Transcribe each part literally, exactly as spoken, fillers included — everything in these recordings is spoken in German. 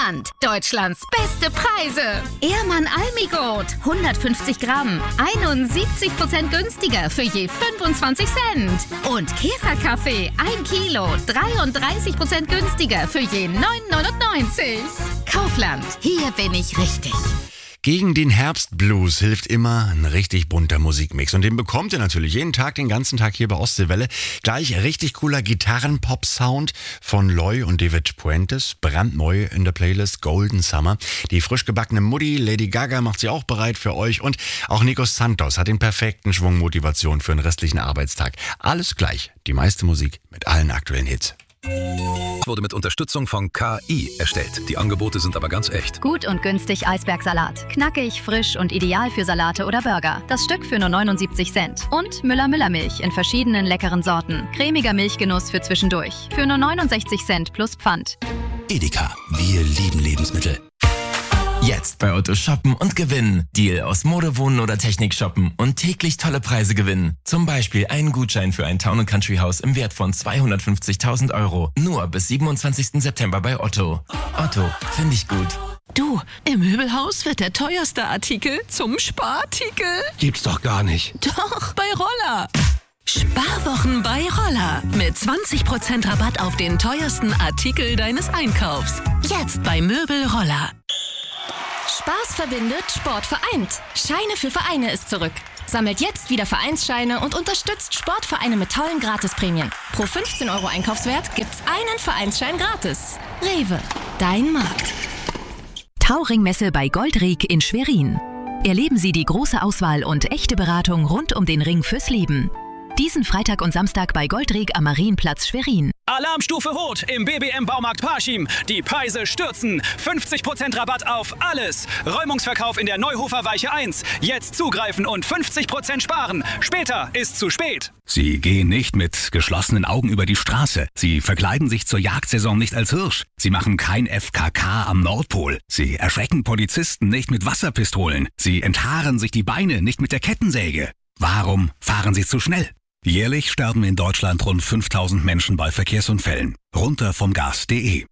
Kaufland. Deutschlands beste Preise. Ehrmann Almigold. hundertfünfzig Gramm. einundsiebzig Prozent günstiger für je fünfundzwanzig Cent. Und Käferkaffee. ein Kilo. dreiunddreißig Prozent günstiger für je neun neunundneunzig. Kaufland. Hier bin ich richtig. Gegen den Herbstblues hilft immer ein richtig bunter Musikmix. Und den bekommt ihr natürlich jeden Tag, den ganzen Tag hier bei Ostseewelle. Gleich richtig cooler Gitarren-Pop-Sound von Loy und David Puentes. Brandneu in der Playlist Golden Summer. Die frisch gebackene Mutti Lady Gaga macht sie auch bereit für euch. Und auch Nico Santos hat den perfekten Schwung Motivation für den restlichen Arbeitstag. Alles gleich. Die meiste Musik mit allen aktuellen Hits. Wurde mit Unterstützung von K I erstellt. Die Angebote sind aber ganz echt. Gut und günstig Eisbergsalat. Knackig, frisch und ideal für Salate oder Burger. Das Stück für nur neunundsiebzig Cent. Und Müller-Müller-Milch in verschiedenen leckeren Sorten. Cremiger Milchgenuss für zwischendurch. Für nur neunundsechzig Cent plus Pfand. Edeka. Wir lieben Lebensmittel. Jetzt bei Otto shoppen und gewinnen. Deal aus Mode, Wohnen oder Technik shoppen und täglich tolle Preise gewinnen. Zum Beispiel einen Gutschein für ein Town and Country Haus im Wert von zweihundertfünfzigtausend Euro. Nur bis siebenundzwanzigsten September bei Otto. Otto, finde ich gut. Du, im Möbelhaus wird der teuerste Artikel zum Sparartikel. Gibt's doch gar nicht. Doch, bei Roller. Sparwochen bei Roller. Mit zwanzig Prozent Rabatt auf den teuersten Artikel deines Einkaufs. Jetzt bei Möbel Roller. Spaß verbindet, Sport vereint. Scheine für Vereine ist zurück. Sammelt jetzt wieder Vereinsscheine und unterstützt Sportvereine mit tollen Gratisprämien. Pro fünfzehn Euro Einkaufswert gibt's einen Vereinsschein gratis. Rewe, dein Markt. Tauringmesse bei Goldrieg in Schwerin. Erleben Sie die große Auswahl und echte Beratung rund um den Ring fürs Leben. Diesen Freitag und Samstag bei Goldrieg am Marienplatz Schwerin. Alarmstufe Rot im B B M-Baumarkt Parchim. Die Preise stürzen. fünfzig Prozent Rabatt auf alles. Räumungsverkauf in der Neuhofer Weiche eins. Jetzt zugreifen und fünfzig Prozent sparen. Später ist zu spät. Sie gehen nicht mit geschlossenen Augen über die Straße. Sie verkleiden sich zur Jagdsaison nicht als Hirsch. Sie machen kein F K K am Nordpol. Sie erschrecken Polizisten nicht mit Wasserpistolen. Sie enthaaren sich die Beine nicht mit der Kettensäge. Warum fahren Sie zu schnell? Jährlich sterben in Deutschland rund fünftausend Menschen bei Verkehrsunfällen. Runter vom Gas punkt de.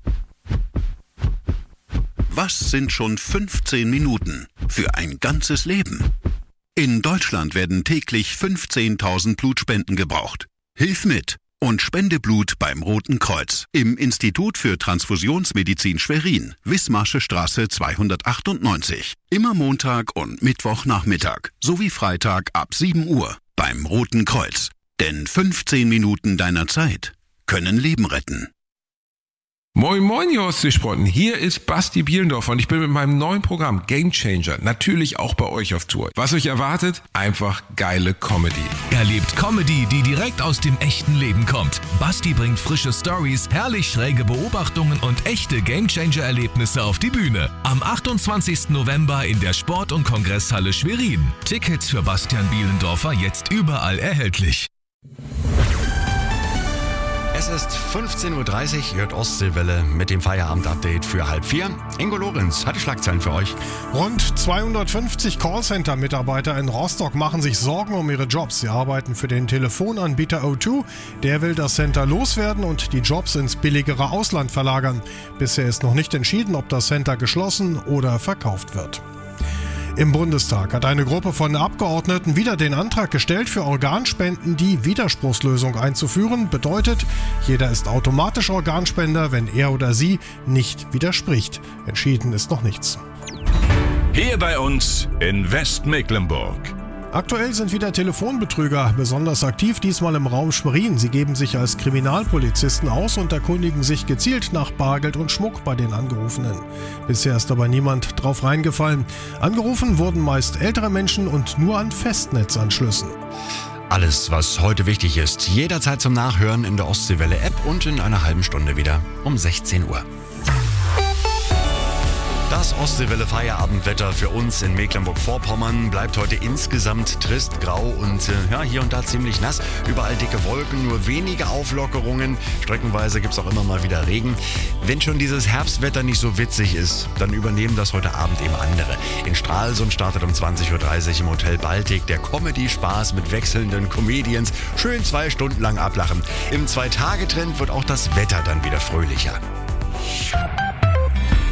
Was sind schon fünfzehn Minuten für ein ganzes Leben? In Deutschland werden täglich fünfzehntausend Blutspenden gebraucht. Hilf mit und spende Blut beim Roten Kreuz im Institut für Transfusionsmedizin Schwerin, Wismarsche Straße zweihundertachtundneunzig. Immer Montag und Mittwochnachmittag sowie Freitag ab sieben Uhr beim Roten Kreuz. Denn fünfzehn Minuten deiner Zeit können Leben retten. Moin moin, ihr Ostseesprotten. Hier ist Basti Bielendorf und ich bin mit meinem neuen Programm Game Changer natürlich auch bei euch auf Tour. Was euch erwartet? Einfach geile Comedy. Erlebt Comedy, die direkt aus dem echten Leben kommt. Basti bringt frische Stories, herrlich schräge Beobachtungen und echte Game Changer Erlebnisse auf die Bühne. Am achtundzwanzigsten November in der Sport- und Kongresshalle Schwerin. Tickets für Bastian Bielendorfer jetzt überall erhältlich. Es ist fünfzehn Uhr dreißig, hört Ostseewelle mit dem Feierabend-Update für halb vier. Ingo Lorenz hat die Schlagzeilen für euch. Rund zweihundertfünfzig Callcenter-Mitarbeiter in Rostock machen sich Sorgen um ihre Jobs. Sie arbeiten für den Telefonanbieter O zwei. Der will das Center loswerden und die Jobs ins billigere Ausland verlagern. Bisher ist noch nicht entschieden, ob das Center geschlossen oder verkauft wird. Im Bundestag hat eine Gruppe von Abgeordneten wieder den Antrag gestellt, für Organspenden die Widerspruchslösung einzuführen. Bedeutet, jeder ist automatisch Organspender, wenn er oder sie nicht widerspricht. Entschieden ist noch nichts. Hier bei uns in Westmecklenburg. Aktuell sind wieder Telefonbetrüger besonders aktiv, diesmal im Raum Schwerin. Sie geben sich als Kriminalpolizisten aus und erkundigen sich gezielt nach Bargeld und Schmuck bei den Angerufenen. Bisher ist aber niemand drauf reingefallen. Angerufen wurden meist ältere Menschen und nur an Festnetzanschlüssen. Alles, was heute wichtig ist, jederzeit zum Nachhören in der Ostseewelle-App und in einer halben Stunde wieder um sechzehn Uhr. Das Ostseewelle-Feierabendwetter für uns in Mecklenburg-Vorpommern bleibt heute insgesamt trist, grau und äh, ja, hier und da ziemlich nass. Überall dicke Wolken, nur wenige Auflockerungen. Streckenweise gibt es auch immer mal wieder Regen. Wenn schon dieses Herbstwetter nicht so witzig ist, dann übernehmen das heute Abend eben andere. In Stralsund startet um zwanzig Uhr dreißig im Hotel Baltic der Comedy-Spaß mit wechselnden Comedians. Schön zwei Stunden lang ablachen. Im Zwei-Tage-Trend wird auch das Wetter dann wieder fröhlicher.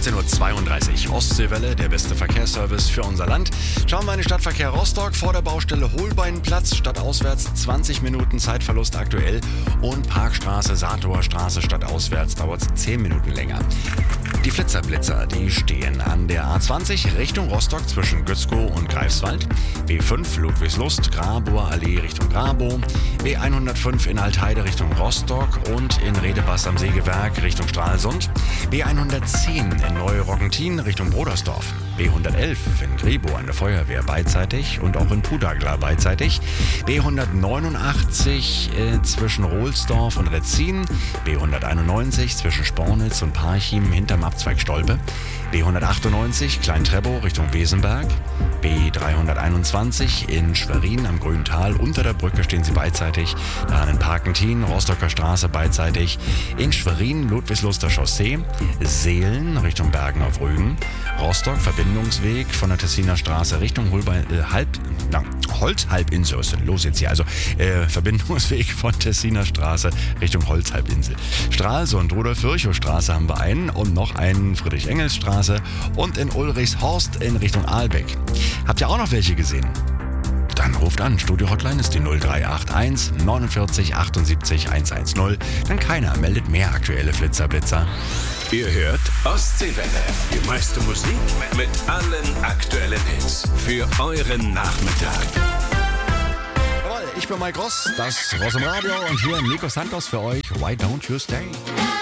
achtzehn Uhr zweiunddreißig. Ostseewelle, der beste Verkehrsservice für unser Land. Schauen wir in den Stadtverkehr Rostock. Vor der Baustelle Holbeinplatz, stadtauswärts zwanzig Minuten Zeitverlust aktuell. Und Parkstraße, Saatower Straße, stadtauswärts dauert es zehn Minuten länger. Die Flitzerblitzer, die stehen an der A zwanzig Richtung Rostock zwischen Gützkow und Greifswald. B fünf Ludwigslust, Grabower Allee Richtung Grabow. B hundertfünf in Altheide Richtung Rostock und in Redebass am Sägewerk Richtung Stralsund. B hundertzehn in Neu-Roggentin Richtung Brodersdorf. B hundertelf in Grebo an der Feuerwehr beidseitig und auch in Pudagla beidseitig. B hundertneunundachtzig äh, zwischen Rohlsdorf und Retzin. B hunderteinundneunzig zwischen Spornitz und Parchim hinterm Abzweig Stolpe. B hundertachtundneunzig Klein-Treppow Richtung Wesenberg. B dreihunderteinundzwanzig in Schwerin am Grüntal. Unter der Brücke stehen sie beidseitig. Dann in Parkentin, Rostocker Straße beidseitig. In Schwerin, Ludwigsluster Chaussee. Seelen Richtung Bergen auf Rügen. Rostock, Verbindungsweg von der Tessiner Straße Richtung Holbein, äh, Halb, na, Holzhalbinsel. Was ist denn los jetzt hier? Also äh, Verbindungsweg von Tessiner Straße Richtung Holzhalbinsel. Stralsund, Rudolf-Virchow-Straße haben wir einen und noch einen Friedrich-Engels-Straße und in Ulrichshorst in Richtung Ahlbeck. Habt ihr auch noch welche gesehen? Dann ruft an. Studio-Hotline ist die null drei acht eins neunundvierzig achtundsiebzig hundertzehn. Dann keiner meldet mehr aktuelle Flitzerblitzer. Ihr hört Ostseewelle. Die meiste Musik mit allen aktuellen Hits. Für euren Nachmittag. Jawohl, ich bin Mike Ross, das Ross im Radio und hier Nico Santos für euch. Why don't you stay?